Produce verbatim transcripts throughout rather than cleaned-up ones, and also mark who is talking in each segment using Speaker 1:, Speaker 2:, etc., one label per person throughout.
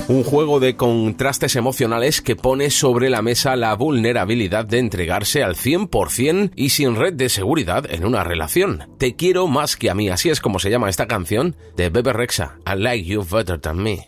Speaker 1: Un juego de contrastes emocionales que pone sobre la mesa la vulnerabilidad de entregarse al cien por ciento y sin red de seguridad en una relación. Te quiero más que a mí, así es como se llama esta canción de Bebe Rexha, I Like You Better Than Me.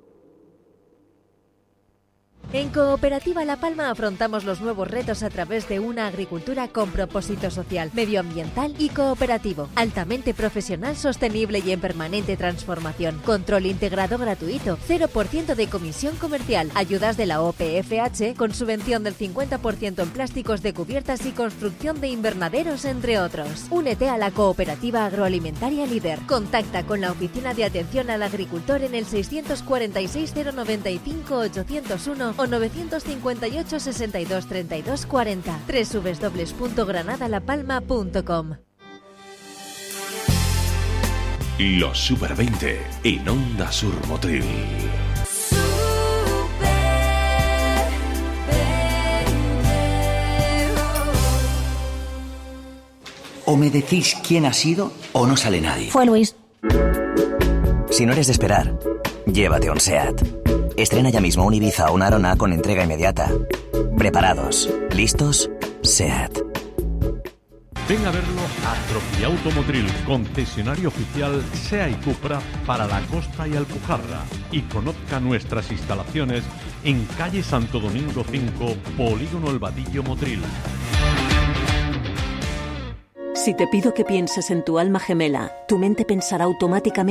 Speaker 2: En Cooperativa La Palma afrontamos los nuevos retos a través de una agricultura con propósito social, medioambiental y cooperativo, altamente profesional, sostenible y en permanente transformación. Control integrado gratuito, cero por ciento de comisión comercial, ayudas de la O P F H con subvención del cincuenta por ciento en plásticos de cubiertas y construcción de invernaderos, entre otros. Únete a la Cooperativa Agroalimentaria Líder. Contacta con la Oficina de Atención al Agricultor en el seiscientos cuarenta y seis cero noventa y cinco ochocientos uno o novecientos cincuenta y ocho sesenta y dos treinta y dos cuarenta. doble u doble u doble u punto granada la palma punto com.
Speaker 3: Los Super veinte en Onda Sur Motril.
Speaker 4: O me decís quién ha sido o no sale nadie.
Speaker 5: Fue Luis.
Speaker 6: Si no eres de esperar, llévate un SEAT. Estrena ya mismo un Ibiza o una Arona con entrega inmediata. Preparados, listos, SEAT.
Speaker 7: Ven a verlo a Troquiauto Motril, concesionario oficial SEA y Cupra para la costa y Alpujarra. Y conozca nuestras instalaciones en calle Santo Domingo cinco, Polígono El Vadillo, Motril.
Speaker 8: Si te pido que pienses en tu alma gemela, tu mente pensará automáticamente